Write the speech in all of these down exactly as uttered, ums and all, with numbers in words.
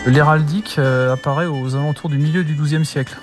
L'héraldique euh, apparaît aux alentours du milieu du douzième siècle,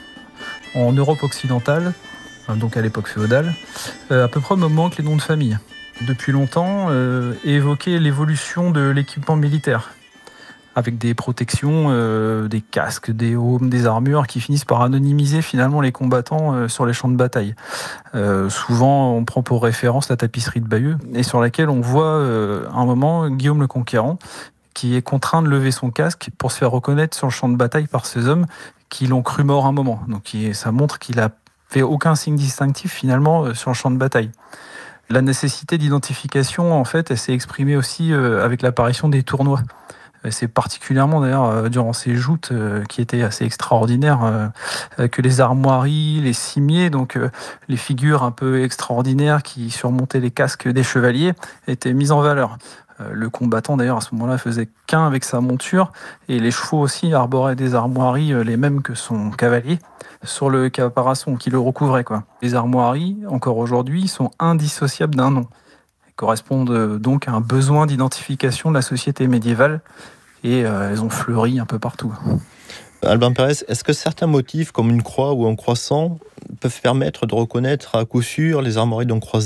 en Europe occidentale, euh, donc à l'époque féodale, euh, à peu près au moment que les noms de famille. Depuis longtemps, euh, est évoquée l'évolution de l'équipement militaire, avec des protections, euh, des casques, des aumes, des armures qui finissent par anonymiser finalement les combattants euh, sur les champs de bataille. Euh, souvent, on prend pour référence la tapisserie de Bayeux, et sur laquelle on voit euh, un moment Guillaume le Conquérant, qui est contraint de lever son casque pour se faire reconnaître sur le champ de bataille par ces hommes qui l'ont cru mort un moment. Donc ça montre qu'il a fait aucun signe distinctif finalement sur le champ de bataille. La nécessité d'identification, en fait, elle s'est exprimée aussi avec l'apparition des tournois. C'est particulièrement d'ailleurs durant ces joutes euh, qui étaient assez extraordinaires euh, que les armoiries, les cimiers, donc euh, les figures un peu extraordinaires qui surmontaient les casques des chevaliers, étaient mises en valeur. Euh, le combattant d'ailleurs à ce moment-là faisait qu'un avec sa monture et les chevaux aussi arboraient des armoiries euh, les mêmes que son cavalier sur le caparaçon qui le recouvrait, quoi. Les armoiries, encore aujourd'hui, sont indissociables d'un nom. Elles correspondent donc à un besoin d'identification de la société médiévale et euh, elles ont fleuri un peu partout. Albin Pérez, est-ce que certains motifs, comme une croix ou un croissant, peuvent permettre de reconnaître à coup sûr les armoiries d'un croisé ?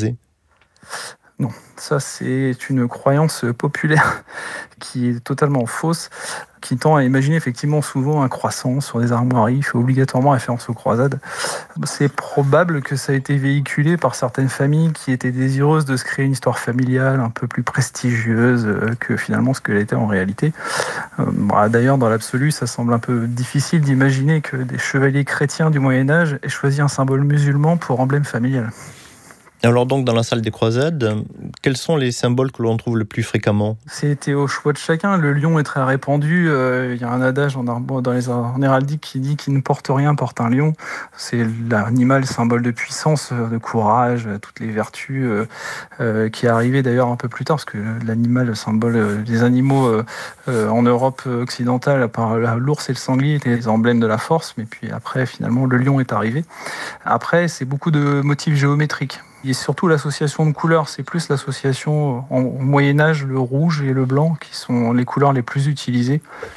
Non, ça c'est une croyance populaire qui est totalement fausse, qui tend à imaginer effectivement souvent un croissant sur des armoiries, il fait obligatoirement référence aux croisades. C'est probable que ça a été véhiculé par certaines familles qui étaient désireuses de se créer une histoire familiale un peu plus prestigieuse que finalement ce qu'elle était en réalité. D'ailleurs, dans l'absolu, ça semble un peu difficile d'imaginer que des chevaliers chrétiens du Moyen-Âge aient choisi un symbole musulman pour emblème familial. Alors donc, dans la salle des croisades, quels sont les symboles que l'on trouve le plus fréquemment ? C'était au choix de chacun. Le lion est très répandu. Euh, il y a un adage en, dans les, en héraldique qui dit « qui ne porte rien porte un lion ». C'est l'animal symbole de puissance, de courage, toutes les vertus euh, euh, qui est arrivé d'ailleurs un peu plus tard, parce que l'animal symbole euh, des animaux euh, euh, en Europe occidentale, à part l'ours et le sanglier, étaient les emblèmes de la force. Mais puis après, finalement, le lion est arrivé. Après, c'est beaucoup de motifs géométriques. Et surtout l'association de couleurs, c'est plus l'association en, au Moyen-Âge, le rouge et le blanc qui sont les couleurs les plus utilisées,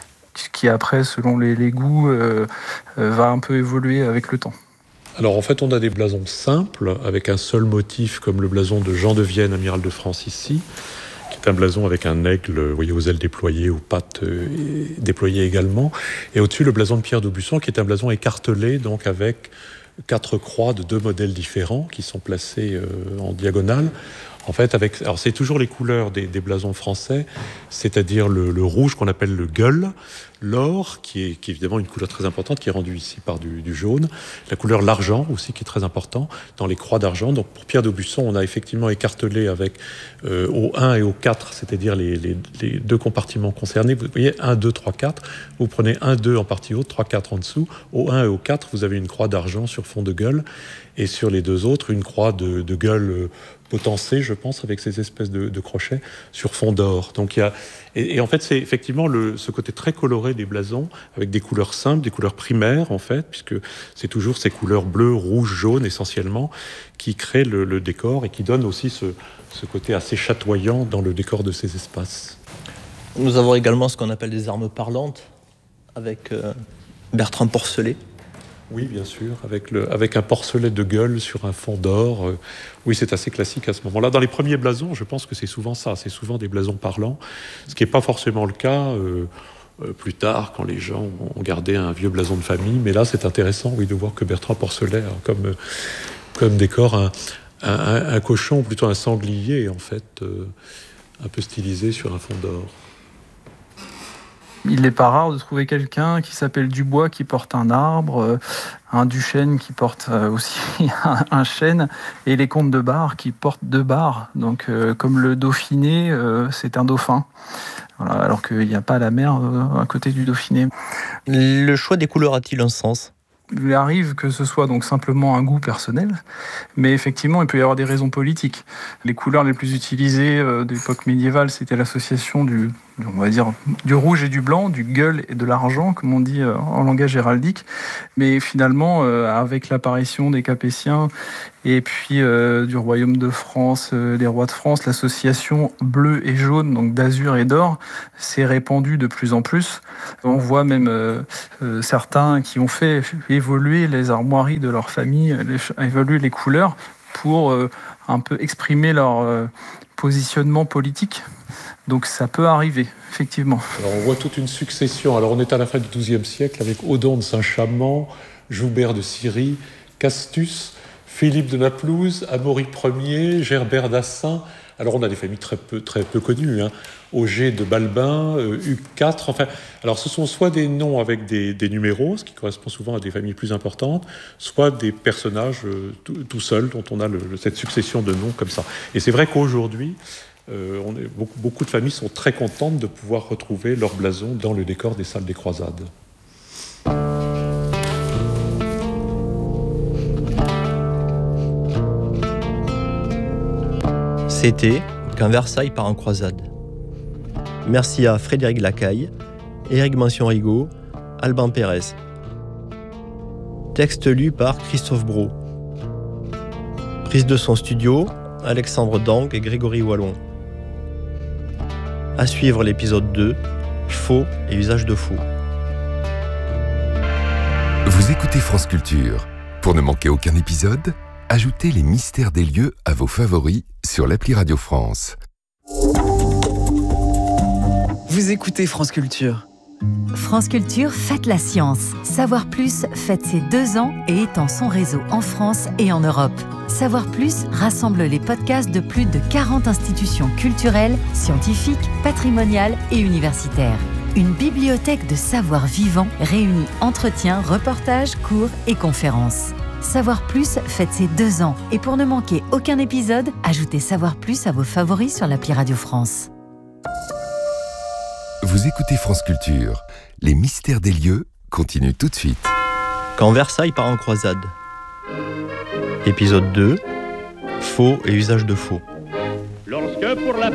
qui après, selon les, les goûts, euh, euh, va un peu évoluer avec le temps. Alors en fait, on a des blasons simples, avec un seul motif, comme le blason de Jean de Vienne, amiral de France ici, qui est un blason avec un aigle, vous voyez, aux ailes déployées, aux pattes euh, déployées également. Et au-dessus, le blason de Pierre d'Aubusson, qui est un blason écartelé, donc avec quatre croix de deux modèles différents qui sont placés euh, en diagonale. En fait, avec, alors c'est toujours les couleurs des, des blasons français, c'est-à-dire le, le rouge qu'on appelle le gueule, l'or, qui est, qui est évidemment une couleur très importante, qui est rendue ici par du, du jaune, la couleur l'argent aussi, qui est très important, dans les croix d'argent. Donc pour Pierre d'Aubusson, on a effectivement écartelé avec euh, au un et au quatre, c'est-à-dire les, les, les deux compartiments concernés. Vous voyez, un, deux, trois, quatre. Vous prenez un, deux en partie haute, trois, quatre en dessous. Au un et au quatre, vous avez une croix d'argent sur fond de gueule. Et sur les deux autres, une croix de, de gueule potencée, je pense, avec ces espèces de, de crochets sur fond d'or. Donc il y a et, et en fait c'est effectivement le, ce côté très coloré des blasons avec des couleurs simples, des couleurs primaires en fait, puisque c'est toujours ces couleurs bleu, rouge, jaune essentiellement qui créent le, le décor et qui donnent aussi ce, ce côté assez chatoyant dans le décor de ces espaces. Nous avons également ce qu'on appelle des armes parlantes avec euh, Bertrand Porcelet. Oui, bien sûr, avec, le, avec un porcelet de gueule sur un fond d'or. Euh, oui, c'est assez classique à ce moment-là. Dans les premiers blasons, je pense que c'est souvent ça, c'est souvent des blasons parlants, ce qui n'est pas forcément le cas euh, euh, plus tard, quand les gens ont gardé un vieux blason de famille. Mais là, c'est intéressant, oui, de voir que Bertrand Porcelet a comme, euh, comme décor un, un, un cochon, ou plutôt un sanglier, en fait, euh, un peu stylisé sur un fond d'or. Il n'est pas rare de trouver quelqu'un qui s'appelle Dubois qui porte un arbre, euh, un Duchesne qui porte euh, aussi un, un chêne, et les comtes de Bar qui portent deux barres. Donc, euh, comme le Dauphiné, euh, c'est un dauphin. Voilà, alors qu'il n'y a pas la mer euh, à côté du Dauphiné. Le choix des couleurs a-t-il un sens ? Il arrive que ce soit donc simplement un goût personnel, mais effectivement, il peut y avoir des raisons politiques. Les couleurs les plus utilisées euh, de l'époque médiévale, c'était l'association du on va dire du rouge et du blanc, du gueule et de l'argent, comme on dit en langage héraldique. Mais finalement, euh, avec l'apparition des Capétiens et puis euh, du royaume de France, euh, des rois de France, l'association bleu et jaune, donc d'azur et d'or, s'est répandue de plus en plus. On voit même euh, euh, certains qui ont fait évoluer les armoiries de leur famille, les, évoluer les couleurs pour euh, un peu exprimer leur euh, positionnement politique. Donc ça peut arriver, effectivement. Alors on voit toute une succession. Alors on est à la fin du douzième siècle avec Odon de Saint-Chamond, Joubert de Syrie, Castus, Philippe de Naplouse, Amaury Ier, Gerbert d'Assin. Alors on a des familles très peu, très peu connues, hein. Auger de Balbin, euh, Hugues quatre. Enfin, alors ce sont soit des noms avec des, des numéros, ce qui correspond souvent à des familles plus importantes, soit des personnages euh, tout, tout seuls dont on a le, cette succession de noms comme ça. Et c'est vrai qu'aujourd'hui, euh, on est, beaucoup, beaucoup de familles sont très contentes de pouvoir retrouver leur blason dans le décor des salles des croisades. C'était Quand Versailles part en croisade. Merci à Frédéric Lacaille, Éric Mansion-Rigaud, Alban Pérez. Texte lu par Christophe Brault. Prise de son studio, Alexandre Dangue et Grégory Wallon. À suivre l'épisode deux, Faux et usage de faux. Vous écoutez France Culture. Pour ne manquer aucun épisode, ajoutez les mystères des lieux à vos favoris sur l'appli Radio France. Vous écoutez France Culture. France Culture fête la science. Savoir Plus fête ses deux ans et étend son réseau en France et en Europe. Savoir Plus rassemble les podcasts de plus de quarante institutions culturelles, scientifiques, patrimoniales et universitaires. Une bibliothèque de savoir vivant réunit entretiens, reportages, cours et conférences. Savoir Plus fête ses deux ans et pour ne manquer aucun épisode, ajoutez Savoir Plus à vos favoris sur l'appli Radio France. Vous écoutez France Culture. Les mystères des lieux continuent tout de suite. Quand Versailles part en croisade. Épisode deux, Faux et usage de faux. Lorsque pour la